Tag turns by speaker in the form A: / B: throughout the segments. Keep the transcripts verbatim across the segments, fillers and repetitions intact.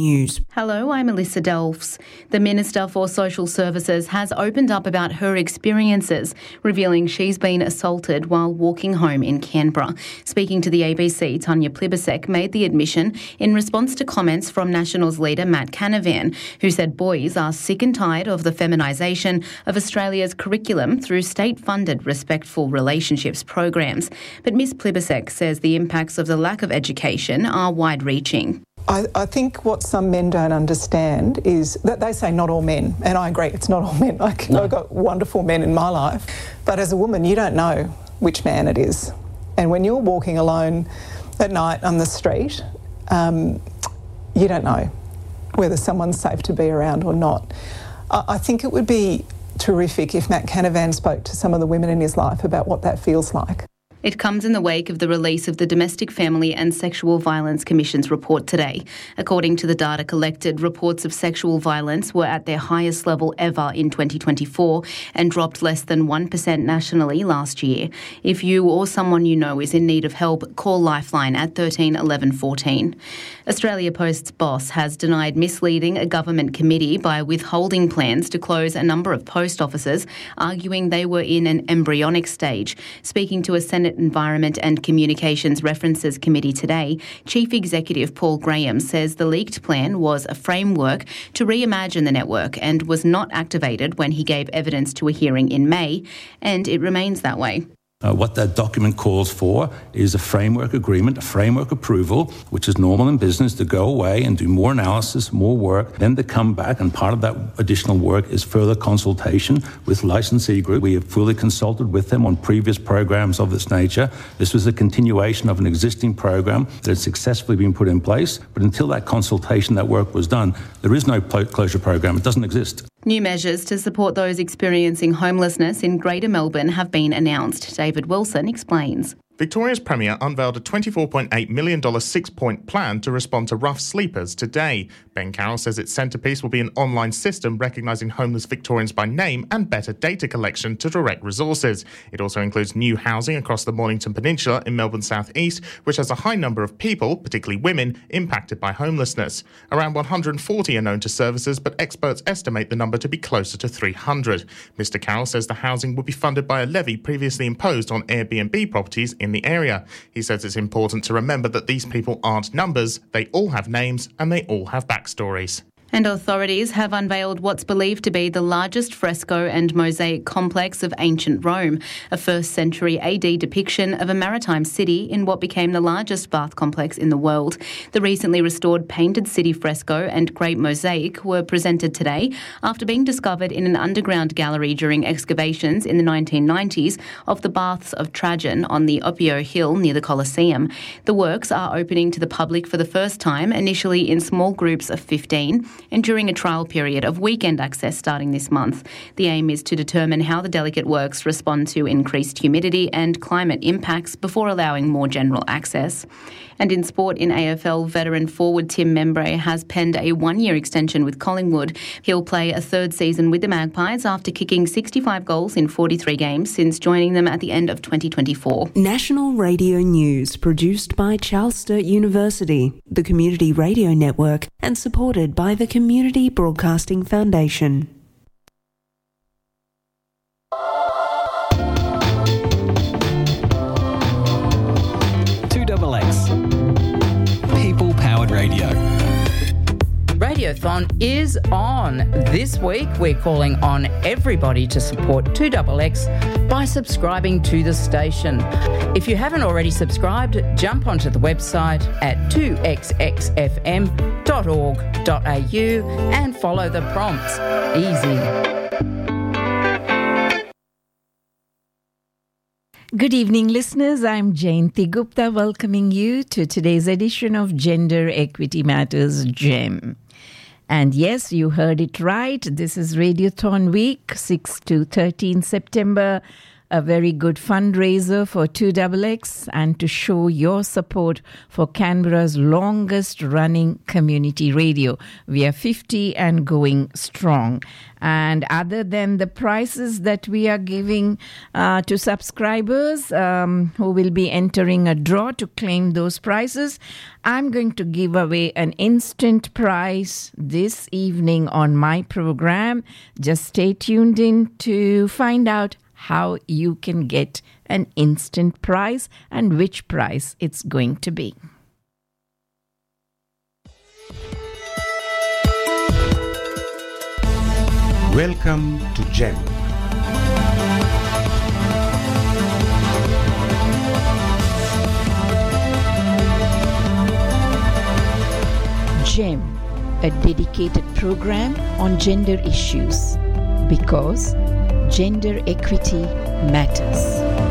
A: News.
B: Hello, I'm Melissa Delfs. The Minister for Social Services has opened up about her experiences, revealing she's been assaulted while walking home in Canberra. Speaking to the A B C, Tanya Plibersek made the admission in response to comments from Nationals leader Matt Canavan, who said boys are sick and tired of the feminisation of Australia's curriculum through state-funded respectful relationships programs. But Miss Plibersek says the impacts of the lack of education are wide-reaching.
C: I, I think what some men don't understand is that they say not all men, and I agree, it's not all men. Like, no. I've got wonderful men in my life, but as a woman, you don't know which man it is. And when you're walking alone at night on the street, um, you don't know whether someone's safe to be around or not. I, I think it would be terrific if Matt Canavan spoke to some of the women in his life about what that feels like.
B: It comes in the wake of the release of the Domestic Family and Sexual Violence Commission's report today. According to the data collected, reports of sexual violence were at their highest level ever in twenty twenty-four and dropped less than one percent nationally last year. If you or someone you know is in need of help, call Lifeline at thirteen eleven fourteen. Australia Post's boss has denied misleading a government committee by withholding plans to close a number of post offices, arguing they were in an embryonic stage. Speaking to a Senate Environment and Communications References Committee today, Chief Executive Paul Graham says the leaked plan was a framework to reimagine the network and was not activated when he gave evidence to a hearing in May, and it remains that way.
D: Uh, what that document calls for is a framework agreement, a framework approval, which is normal in business, to go away and do more analysis, more work, then to come back, and part of that additional work is further consultation with licensee group. We have fully consulted with them on previous programs of this nature. This was a continuation of an existing program that had successfully been put in place, but until that consultation, that work was done, there is no closure program. It doesn't exist.
B: New measures to support those experiencing homelessness in Greater Melbourne have been announced. David Wilson explains.
E: Victoria's Premier unveiled a twenty-four point eight million dollars six-point plan to respond to rough sleepers today. Ben Carroll says its centrepiece will be an online system recognising homeless Victorians by name and better data collection to direct resources. It also includes new housing across the Mornington Peninsula in Melbourne's south east, which has a high number of people, particularly women, impacted by homelessness. Around one hundred forty are known to services, but experts estimate the number to be closer to three hundred. Mister Carroll says the housing will be funded by a levy previously imposed on Airbnb properties in the area. He says it's important to remember that these people aren't numbers, they all have names and they all have backstories.
B: And authorities have unveiled what's believed to be the largest fresco and mosaic complex of ancient Rome, a first century A D depiction of a maritime city in what became the largest bath complex in the world. The recently restored painted city fresco and great mosaic were presented today after being discovered in an underground gallery during excavations in the nineteen nineties of the Baths of Trajan on the Opio Hill near the Colosseum. The works are opening to the public for the first time, initially in small groups of fifteen, and during a trial period of weekend access starting this month. The aim is to determine how the delicate works respond to increased humidity and climate impacts before allowing more general access. And in sport, in A F L, veteran forward Tim Membrey has penned a one-year extension with Collingwood. He'll play a third season with the Magpies after kicking sixty-five goals in forty-three games since joining them at the end of twenty twenty-four.
A: National Radio News, produced by Charles Sturt University, the Community Radio Network, and supported by the Community Broadcasting Foundation.
F: two X X. People-powered radio.
G: Radiothon is on. This week we're calling on everybody to support two X X by subscribing to the station. If you haven't already subscribed, jump onto the website at two x x f m dot org dot a u and follow the prompts. Easy.
H: Good evening, listeners. I'm Jayanti Gupta, welcoming you to today's edition of Gender Equity Matters GEM. And yes, you heard it right. This is Radiothon Week, sixth to thirteenth September. a very good fundraiser for two X X and to show your support for Canberra's longest running community radio. We are fifty and going strong. And other than the prizes that we are giving uh, to subscribers um, who will be entering a draw to claim those prizes, I'm going to give away an instant prize this evening on my program. Just stay tuned in to find out how you can get an instant prize and which prize it's going to be.
I: Welcome to GEM.
H: GEM, a dedicated program on gender issues, because gender equity matters.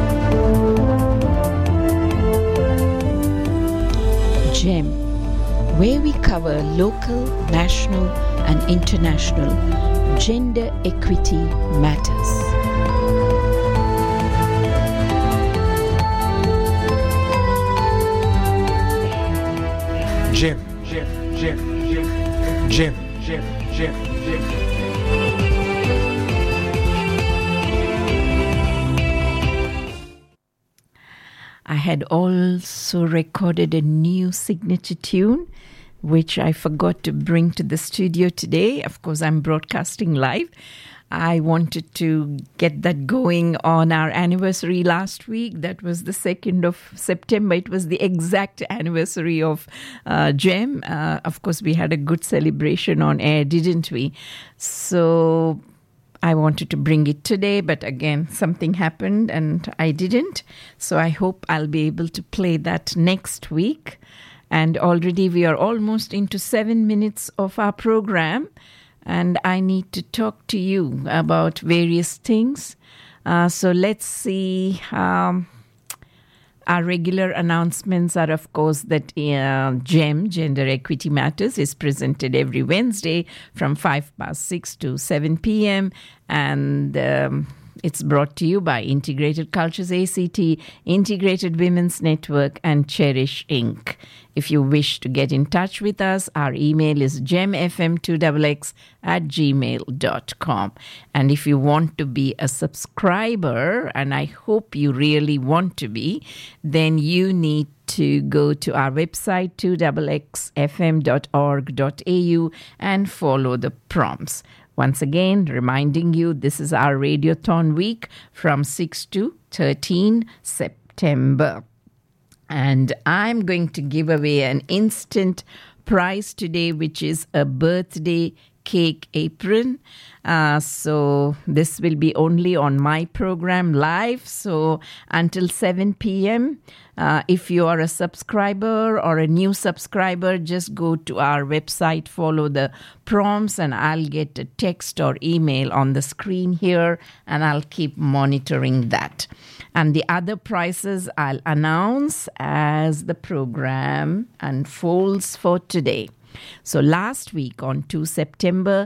H: GEM, where we cover local, national and international gender equity matters.
I: GEM, GEM, GEM, GEM, GEM, GEM, GEM, GEM.
H: I had also recorded a new signature tune, which I forgot to bring to the studio today. Of course, I'm broadcasting live. I wanted to get that going on our anniversary last week. That was the second of September. It was the exact anniversary of uh, GEM. Uh, of course, we had a good celebration on air, didn't we? So I wanted to bring it today, but again, something happened and I didn't. So I hope I'll be able to play that next week. And already we are almost into seven minutes of our program. And I need to talk to you about various things. Uh, so let's see. Um, our regular announcements are, of course, that uh, GEM, Gender Equity Matters, is presented every Wednesday from five past six to seven p.m. And Um, It's brought to you by Integrated Cultures A C T, Integrated Women's Network, and Cherish Incorporated. If you wish to get in touch with us, our email is gem f m two x x at gmail dot com. And if you want to be a subscriber, and I hope you really want to be, then you need to go to our website, two x x f m dot org dot a u, and follow the prompts. Once again, reminding you, this is our Radiothon week from six to thirteen September. And I'm going to give away an instant prize today, which is a birthday cake apron. Uh, so this will be only on my program live. So until seven p.m. Uh, if you are a subscriber or a new subscriber, just go to our website, follow the prompts, and I'll get a text or email on the screen here, and I'll keep monitoring that. And the other prizes I'll announce as the program unfolds for today. So last week on the second of September,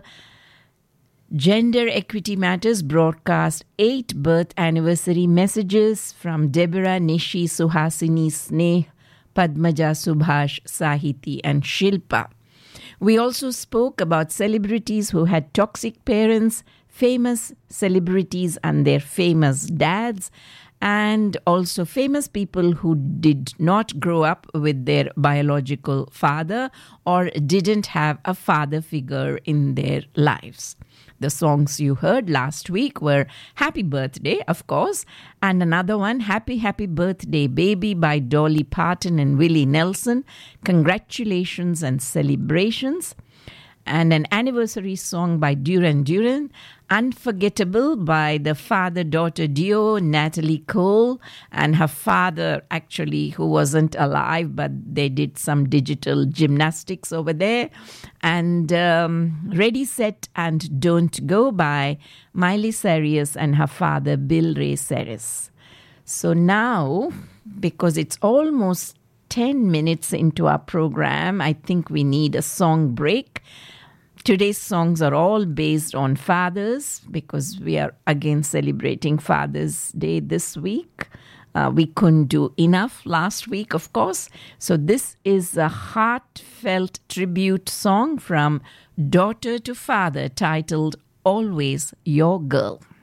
H: Gender Equity Matters broadcast eight birth anniversary messages from Deborah, Nishi, Suhasini, Sneh, Padmaja, Subhash, Sahiti, and Shilpa. We also spoke about celebrities who had toxic parents, famous celebrities and their famous dads, and also famous people who did not grow up with their biological father or didn't have a father figure in their lives. The songs you heard last week were Happy Birthday, of course, and another one, Happy Happy Birthday Baby by Dolly Parton and Willie Nelson. Congratulations and celebrations. And an anniversary song by Duran Duran, Unforgettable by the father-daughter duo Natalie Cole and her father, actually, who wasn't alive, but they did some digital gymnastics over there. And um, Ready, Set and Don't Go by Miley Cyrus and her father, Bill Ray Cyrus. So now, because it's almost ten minutes into our program, I think we need a song break Today's songs are all based on fathers because we are again celebrating Father's Day this week. Uh, we couldn't do enough last week, of course. So this is a heartfelt tribute song from Daughter to Father titled Always Your Girl.